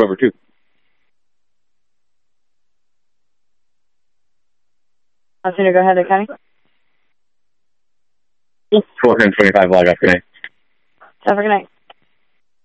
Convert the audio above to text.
Rover 2. Alcina, go ahead, County. 425 log up, good night. Have a good night.